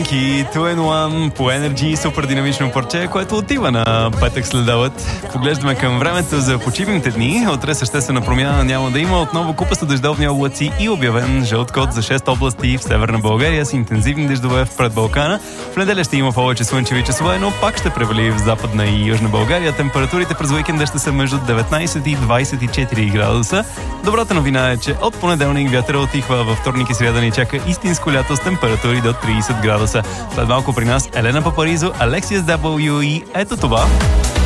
2 in 1 по Energy, супер динамично парче, което отива на петък следобед. Поглеждаме към времето за почивните дни. Утре съществена промяна няма да има. Отново купаsto дъждовни облаци и обявен жълт код за 6 области в Северна България с интензивни дъждове в предбалкана. В неделя ще има повече слънчеви часове, но пак ще превали в Западна и Южна България. Температурите през уикенда ще са между 19 и 24 градуса. Добрата новина е, че от понеделник вятъра отихва. Във вторник и сряда ни чака истинско лято с температури до 30 градуса. След малко при нас Елена Папаризо, Алексис W и ето това.